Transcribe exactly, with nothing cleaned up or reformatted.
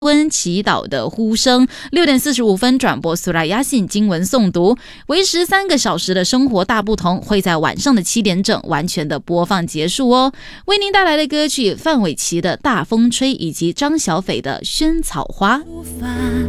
温祈祷的呼声，六点四十五分转播苏拉雅信经文诵读，为时三个小时的生活大不同会在晚上的七点整完全的播放结束哦。为您带来的歌曲范玮琪的《大风吹》以及张小斐的《萱草花》。